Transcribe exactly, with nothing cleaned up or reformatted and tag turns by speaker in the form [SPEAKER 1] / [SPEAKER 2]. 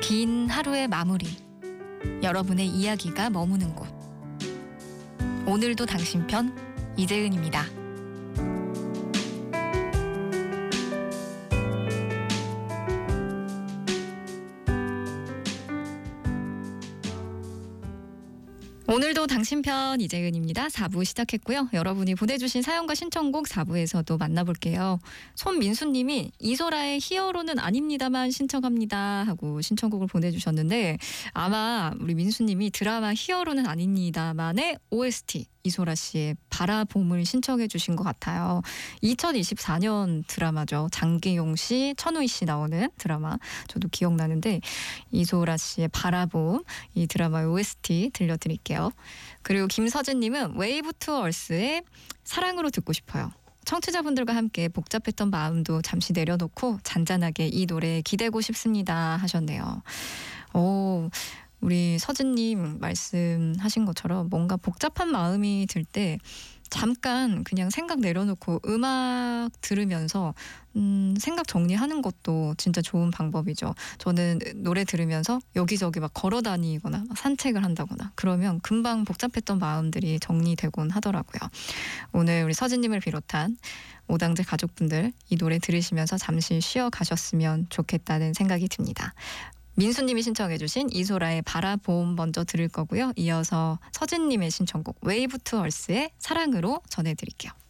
[SPEAKER 1] 긴 하루의 마무리, 여러분의 이야기가 머무는 곳. 오늘도 당신 편 이재은입니다. 오늘도 당신 편 이재은입니다. 사 부 시작했고요. 여러분이 보내주신 사연과 신청곡 사 부에서도 만나볼게요. 손민수님이 이소라의 히어로는 아닙니다만 신청합니다 하고 신청곡을 보내주셨는데, 아마 우리 민수님이 드라마 히어로는 아닙니다만의 오에스티 이소라 씨의 바라봄을 신청해 주신 것 같아요. 이천이십사 년 드라마죠. 장기용 씨, 천우희 씨 나오는 드라마. 저도 기억나는데 이소라 씨의 바라봄, 이 드라마의 오에스티 들려드릴게요. 그리고 김서진님은 웨이브 투 얼스의 사랑으로 듣고 싶어요. 청취자분들과 함께 복잡했던 마음도 잠시 내려놓고 잔잔하게 이 노래에 기대고 싶습니다 하셨네요. 오, 우리 서진님 말씀하신 것처럼 뭔가 복잡한 마음이 들 때 잠깐 그냥 생각 내려놓고 음악 들으면서 음, 생각 정리하는 것도 진짜 좋은 방법이죠. 저는 노래 들으면서 여기저기 막 걸어 다니거나 막 산책을 한다거나 그러면 금방 복잡했던 마음들이 정리되곤 하더라고요. 오늘 우리 서진님을 비롯한 오당제 가족분들 이 노래 들으시면서 잠시 쉬어 가셨으면 좋겠다는 생각이 듭니다. 민수님이 신청해주신 이소라의 바라봄 먼저 들을 거고요. 이어서 서진님의 신청곡 웨이브 투 얼스의 사랑으로 전해드릴게요.